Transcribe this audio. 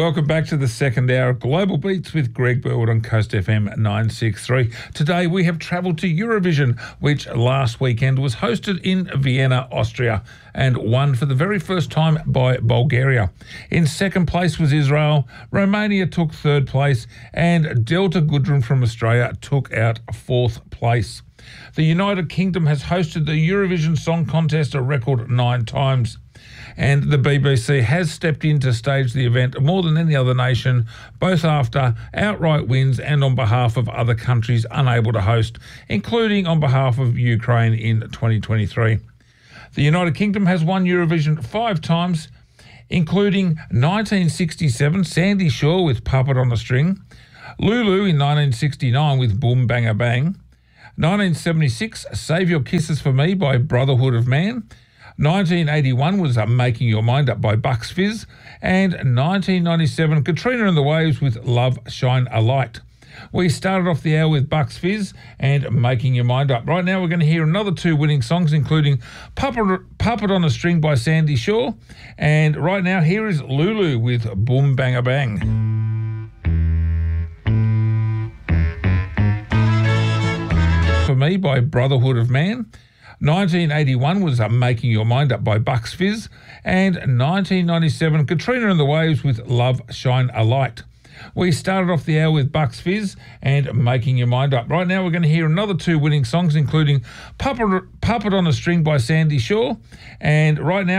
Welcome back to the second hour of Global Beats with Greg Burwood on Coast FM 963. Today we have travelled to Eurovision, which last weekend was hosted in Vienna, Austria, and won for the very first time by Bulgaria. In second place was Israel, Romania took third place, and Delta Goodrem from Australia took out fourth place. The United Kingdom has hosted the Eurovision Song Contest a record 9 times. And the BBC has stepped in to stage the event more than any other nation, both after outright wins and on behalf of other countries unable to host, including on behalf of Ukraine in 2023. The United Kingdom has won Eurovision 5 times, including 1967, Sandy Shaw with Puppet on a String, Lulu in 1969 with Boom Banga Bang, 1976, Save Your Kisses for Me by Brotherhood of Man, 1981 was Making Your Mind Up by Bucks Fizz, and 1997 Katrina and the Waves with Love Shine a Light. We started off the hour with Bucks Fizz and Making Your Mind Up. Right now we're going to hear another 2 winning songs, including Puppet on a String by Sandy Shaw, and right now here is Lulu with Boom Banga Bang. For Me by Brotherhood of Man. 1981 was Making Your Mind Up by Bucks Fizz, and 1997 Katrina and the Waves with Love Shine a Light. We started off the hour with Bucks Fizz and Making Your Mind Up. Right now we're going to hear another 2 winning songs, including Puppet on a String by Sandy Shaw, and right now